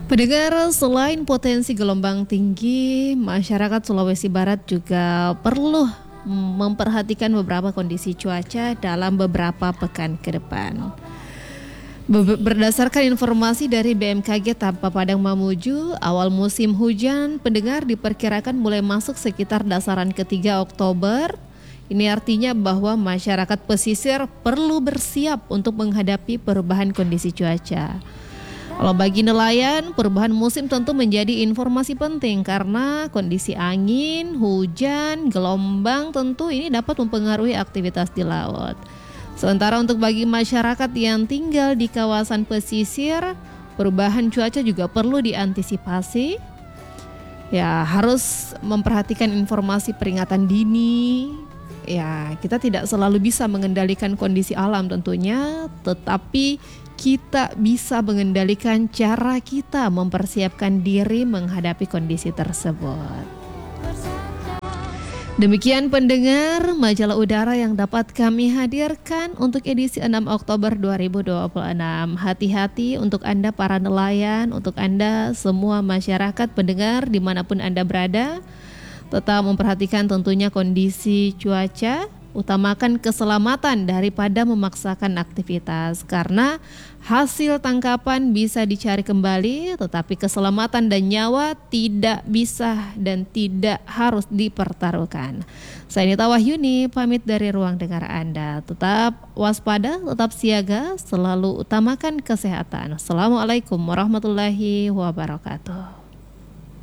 Pendengar, selain potensi gelombang tinggi, masyarakat Sulawesi Barat juga perlu memperhatikan beberapa kondisi cuaca dalam beberapa pekan ke depan. Berdasarkan informasi dari BMKG Tanpa Padang Mamuju, awal musim hujan pendengar diperkirakan mulai masuk sekitar dasaran ketiga Oktober. Ini artinya bahwa masyarakat pesisir perlu bersiap untuk menghadapi perubahan kondisi cuaca. Kalau bagi nelayan, perubahan musim tentu menjadi informasi penting karena kondisi angin, hujan, gelombang tentu ini dapat mempengaruhi aktivitas di laut. Sementara untuk bagi masyarakat yang tinggal di kawasan pesisir, perubahan cuaca juga perlu diantisipasi. Ya, harus memperhatikan informasi peringatan dini. Ya, kita tidak selalu bisa mengendalikan kondisi alam tentunya, tetapi kita bisa mengendalikan cara kita mempersiapkan diri menghadapi kondisi tersebut. Demikian pendengar majalah udara yang dapat kami hadirkan untuk edisi 6 Oktober 2026. Hati-hati untuk Anda para nelayan, untuk Anda semua masyarakat pendengar dimanapun Anda berada. Tetap memperhatikan tentunya kondisi cuaca, utamakan keselamatan daripada memaksakan aktivitas karena hasil tangkapan bisa dicari kembali, tetapi keselamatan dan nyawa tidak bisa dan tidak harus dipertaruhkan. Saya Nita Wahyuni pamit dari ruang dengar Anda. Tetap waspada, tetap siaga, selalu utamakan kesehatan. Assalamualaikum warahmatullahi wabarakatuh.